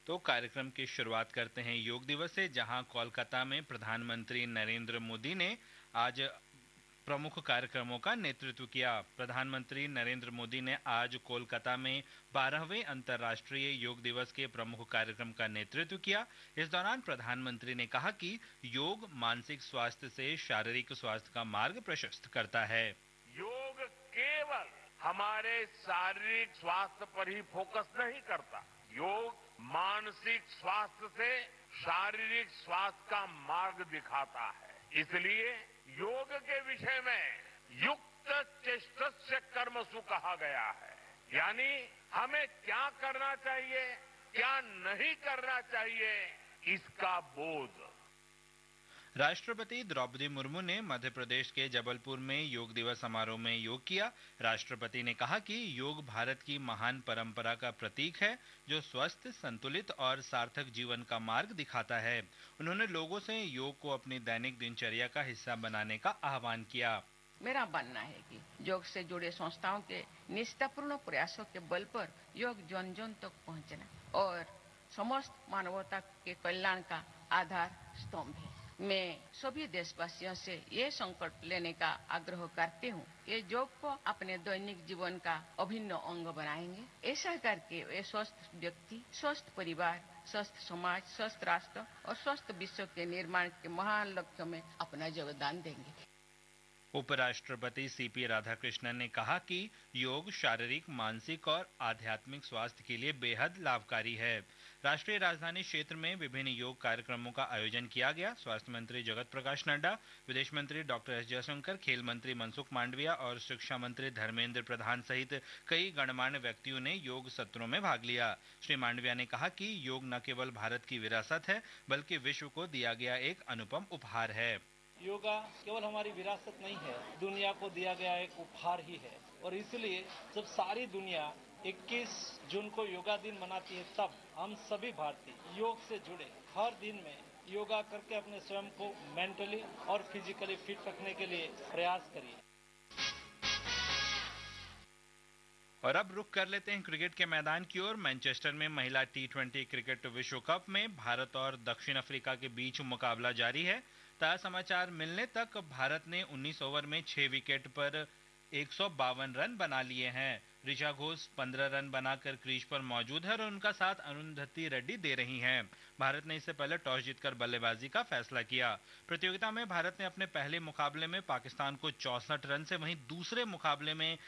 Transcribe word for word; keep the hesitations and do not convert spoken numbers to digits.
तो कार्यक्रम की शुरुआत करते हैं योग दिवस से, जहां कोलकाता में प्रधानमंत्री नरेंद्र मोदी ने आज प्रमुख कार्यक्रमों का नेतृत्व किया। प्रधानमंत्री नरेंद्र मोदी ने आज कोलकाता में बारहवें अंतर्राष्ट्रीय योग दिवस के प्रमुख कार्यक्रम का नेतृत्व किया। इस दौरान प्रधानमंत्री ने कहा कि योग मानसिक स्वास्थ्य से शारीरिक स्वास्थ्य का मार्ग प्रशस्त करता है। योग केवल हमारे शारीरिक स्वास्थ्य पर ही फोकस नहीं करता, योग मानसिक स्वास्थ्य से शारीरिक स्वास्थ्य का मार्ग दिखाता है। इसलिए योग के विषय में युक्त चेष्टस्य कर्मसु कहा गया है, यानी हमें क्या करना चाहिए, क्या नहीं करना चाहिए, इसका बोध। राष्ट्रपति द्रौपदी मुर्मू ने मध्य प्रदेश के जबलपुर में योग दिवस समारोह में योग किया। राष्ट्रपति ने कहा कि योग भारत की महान परंपरा का प्रतीक है, जो स्वस्थ, संतुलित और सार्थक जीवन का मार्ग दिखाता है। उन्होंने लोगों से योग को अपनी दैनिक दिनचर्या का हिस्सा बनाने का आह्वान किया। मेरा मानना है कि योग से जुड़े संस्थाओं के निष्ठापूर्ण प्रयासों के बल पर योग जन जन तक पहुंचना और समस्त मानवता के कल्याण का आधार स्तंभ है। मैं सभी देशवासियों से ये संकल्प लेने का आग्रह करती हूँ कि योग को अपने दैनिक जीवन का अभिन्न अंग बनाएंगे। ऐसा करके वे स्वस्थ व्यक्ति, स्वस्थ परिवार, स्वस्थ समाज, स्वस्थ राष्ट्र और स्वस्थ विश्व के निर्माण के महान लक्ष्य में अपना योगदान देंगे। उपराष्ट्रपति सीपी राधाकृष्णन ने कहा कि योग शारीरिक, मानसिक और आध्यात्मिक स्वास्थ्य के लिए बेहद लाभकारी है। राष्ट्रीय राजधानी क्षेत्र में विभिन्न योग कार्यक्रमों का आयोजन किया गया। स्वास्थ्य मंत्री जगत प्रकाश नड्डा, विदेश मंत्री डॉक्टर एस जयशंकर, खेल मंत्री मनसुख मांडविया और शिक्षा मंत्री धर्मेंद्र प्रधान सहित कई गणमान्य व्यक्तियों ने योग सत्रों में भाग लिया। श्री मांडविया ने कहा कि योग न केवल भारत की विरासत है, बल्कि विश्व को दिया गया एक अनुपम उपहार है। योगा केवल हमारी विरासत नहीं है, दुनिया को दिया गया एक उपहार ही है। और इसलिए जब सारी दुनिया इक्कीस जून को योगा दिन मनाती है, तब हम सभी भारतीय योग से जुड़े हर दिन में योगा करके अपने स्वयं को मेंटली और फिजिकली फिट रखने के लिए प्रयास करिए। और अब रुक कर लेते हैं क्रिकेट के मैदान की ओर। मैनचेस्टर में महिला टी ट्वेंटी क्रिकेट विश्व कप में भारत और दक्षिण अफ्रीका के बीच मुकाबला जारी है। ताजा समाचार मिलने तक भारत ने उन्नीस ओवर में छह विकेट पर एक सौ बावन रन बना लिए हैं। ऋचा घोष पंद्रह रन बनाकर क्रीज पर मौजूद है और उनका साथ अरुंधति रेड्डी दे रही हैं। भारत ने इससे पहले टॉस जीतकर बल्लेबाजी का फैसला किया। प्रतियोगिता में भारत ने अपने पहले मुकाबले में पाकिस्तान को चौसठ रन से, वहीं दूसरे मुकाबले में